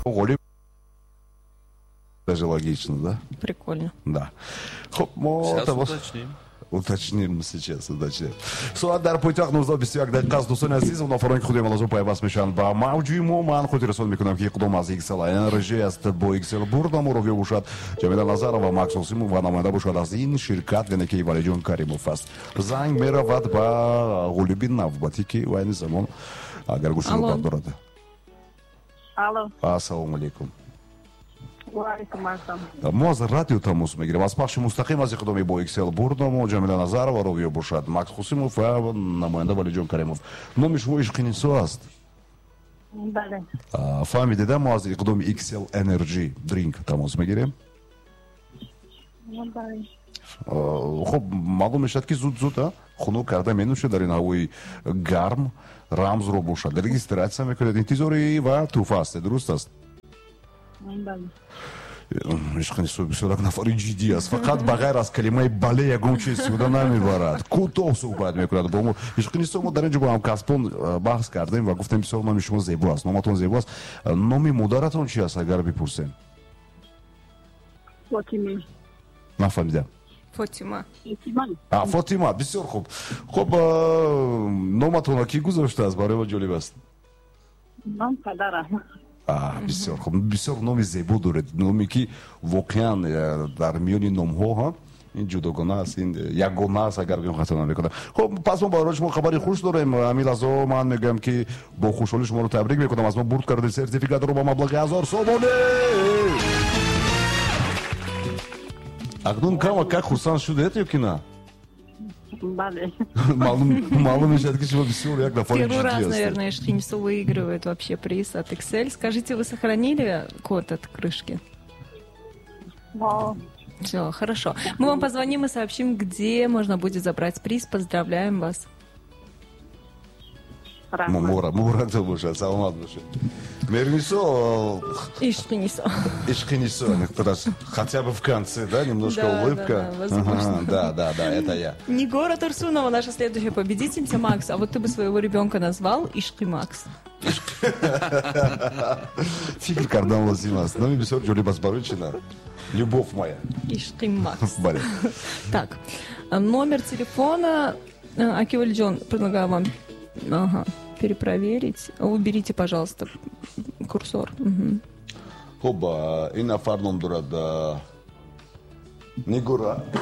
Голі. Даже логично, да? Прикольно. Да. Хоп, Сейчас уточним. Уточним сейчас, уточним. Суат дар пойтах 1921 дақиқа دوستان عزیز اون فرانک خودم لازم پیوست میشن با موجی ما من خودی رسول میکنم که کدوم از ایکسل انرژی است با ایکسل بردم رو باشد جمیل نظرова و مکسوسیم و نماینده باشد از این شرکت و نکی ولی جون کریموف است زنگ میرود با غلبین نوبتی که و این زمان اگر گوشی رو دارد. Алло. Ассаламу алейкум. وعلیکم السلام. ما از رادیو تماس میگیریم از پخش مستقیم از اقدامی با ایکسل بردم و جمیل نظرова رو باشد مکس خوسیموف و نماینده ولی جون کریموف. نام شما عشقینیسو است. بله. فهمیدید ما از اقدام ایکسل انرژی درینک تماس میگیریم. بله. خب معلوم میشد که زود خنک کرده منوشه در این هوای گرم رمز رو باشد رجیستراسیا میکنید انتظاری و توفه است درست است؟ بله. عشقینیسو بسیار نفری جدی است فقط بغیر از کلمه بله یگون چیز سودا نمیبرد کوتاه صحبت میکند با ما عشقینیسو ما در اینجا با هم کسپون بحث کردیم و گفتیم بسیار نام شما زیبا است نامتون زیبا است نام مادرتون چی است اگر بپرسیم؟ فاطمه. نفهمیدم. فاطمه. فاطمه بسیار خوب. خب نامتون کی گذاشته است برای ما جالب است؟ نام پدرم. بسیار خوب بسیار نام زیبا دارد نامی که واقعا در میان نام ها این جداگانه است این یگانه است اگر بگم خطا نمیکنم. خب پس ما برای شما خبری خوش داریم امیل از من میگم که با خوشحالی شما رو تبریک میکنم از ما برد کردید سرتیفیکات رو با مبلغ 1000 سومونه. اقدام کم как خرسند شده یا که نه؟ بله. Малу мешает, que чего бесил, я на фоне Первый раз, наверное, Эшкинисо выигрывает вообще приз от Excel. Скажите, вы сохранили код от крышки? Да. Все, хорошо. Мы вам позвоним и сообщим, где можно будет забрать приз. Поздравляем вас. Мурат бушат, саламат бушат. Мернисо. Эшкинисо. Эшкинисо, хотя бы в конце, да, немножко улыбка. Да, это я. Нигора Турсунова, наша следующая победительница. Макс, а вот ты бы своего ребенка назвал Ишки Макс? Фигр кардан лазимас. Ну, мне все Джоли Басбарычина. Любовь моя. Ишки Макс. Так, номер телефона. Акиваль Джон, предлагаю вам перепроверить. Уберите, пожалуйста, курсор. Хоб, и на фарном дурада Нигора.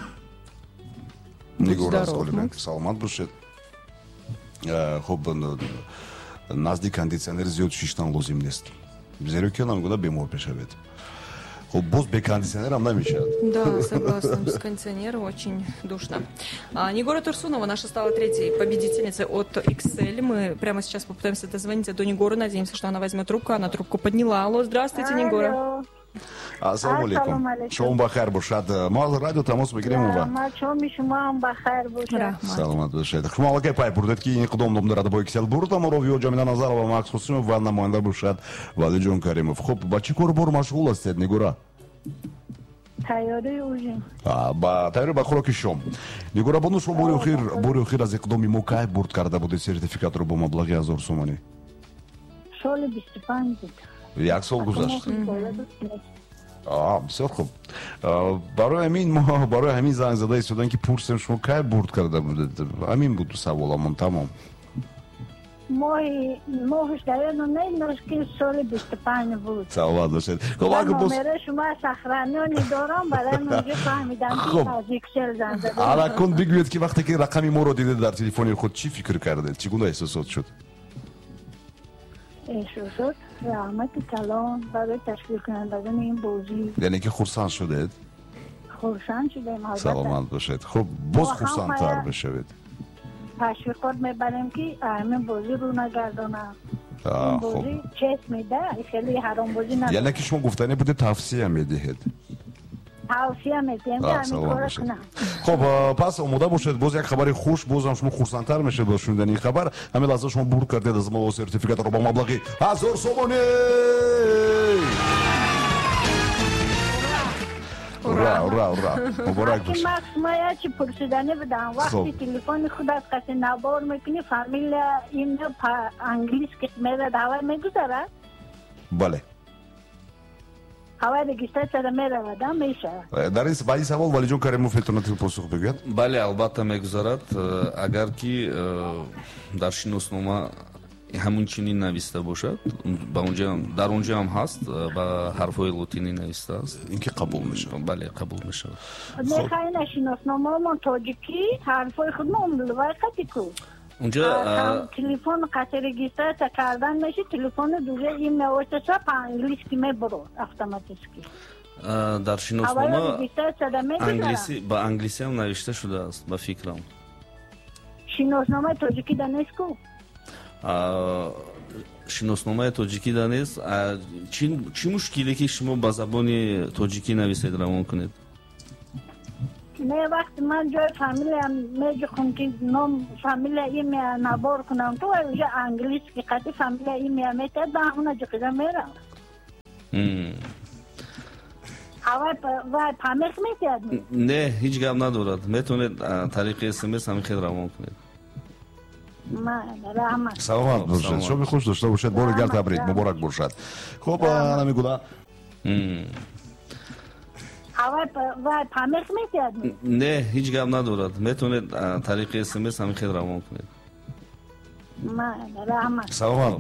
Нигора сколебек. Саламат бушет. Хоб, назди кондиционер зиёд шиштан лозим нест. Зеро нам года бемор пешавет. Хоб, боз без кондиционера нам мешает. Да, согласна. Без кондиционера очень душно. Нигора Турсунова наша стала третьей победительницей от Excel. Мы прямо сейчас попытаемся дозвониться до Нигоры. Надеемся, что она возьмет трубку. Она трубку подняла. Алло, здравствуйте, Нигора. Ассаламу алейкум. Шоум бахар бушад. Мал радио тамос мегирем ва. شما بخیر باشید. سلامت باشید. شما که پای بردید که این قدم نام دارد با اکسل بردم رو ویو جمیل نظرова مکس خوسیموف و نماینده باشد ولی جون کریموف. خب با چی کار بر مشغول هستید نیگورا؟ تیاری اوجین. با تیاری با خوراک شام. نیگورا بونو شما بوری خیر از اقدامی ما کی برد کرده بودید سرتیفیکات رو با مبلغ 1000 سومانی؟ سال 25 بود. یک سال گذشت. بسیار خوب. برای همین زنگ زده ایستادن که پرسیم شما کی برد کرده بودید؟ همین بود سوالمون تمام. ماهش داریم نمیدونم که سال 25 بود. سلامت باشید. نمره شما سخرانیانی دارم برای اونجا فهمیدم که از اکسل زنگ زده. الان بگوید که وقتی که رقمی ما رو دیدید در تلفن خود چی فکر کردید؟ چگونه احساسات شد؟ احساسات رحمت کلام برای تشکیل کنندگان این بازی. یعنی که خرسند شدید؟ خرسند شدیم. سلامت باشید. خب باز خرسندتر بشوید. تشویقات میبریم که همین بازی رو نگردانم. این بازی چیز میده خیلی حرام بازی نده. یعنی که شما گفتنی بوده توصیه میدهید؟ توصیه میدیم که همین کار کنم. خب پس آماده باشید باز یک خبر خوش باز هم شما خرسندتر میشه با شنیدن این خبر. همین لحظه شما برد کردید از ما سرتیفیکات رو با مبلغ 1000 سومانی. اورا مبارک باشه. من چی پرسیدنی بدم وقتی تلفن خود از کسی نبار میکنی فامیل این انگلیس که میره دعوت میگذاره؟ بله هوا رجیستر میره و میشه. در این با این سوال ولی جون کریموف میتونه پاسخ بگوید؟ بله البته میگذارد اگر که در شناسنامه همون چینی نوشته باشد در اونجا هم هست با حرفهای لاتینی نوشته است این که قبول میشه. بله قبول میشه. میخواین شناسنامه من تاجیکی حرفای خودمون لوایقتی کو اونجا تلفن قطع رجیستر کردن میشه تلفن دوره این نوشته په انگلیسی میبرو اتوماتیکی در شناسنامه انگلیسی با انگلیسی هم نوشته شده است با فکرم شناسنامه تاجیکی دانست کو شناسنامه تاجیکی دانست چی مشکلی که شما با زبان تاجیکی نویسید روان کنید نه وقت من جای فامیلیم میگم که نام فامیلی می نبار کنم تو اونجا انگلیس که قطعی فامیلی میامده با اون جقیده میرم هوا و پامیخ میتید نه هیچ گپ ندارد میتونید طریق اسمس همین خیلی روان کنید سلامت باشید شما خوش داشته باشید بارگل تبریک مبارک باشد خب انا میگم هوا و پامیخ میتید نه هیچ گپ ندارد میتونید طریق اسمس همین خیلی روان کنید سلامت